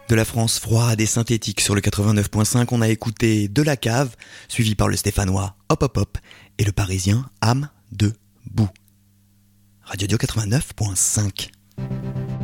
De la France froide et synthétique sur le 89.5, on a écouté De la Cave, suivi par le stéphanois Hop Hop Hop et le parisien Âme de Boue. Radio 89.5.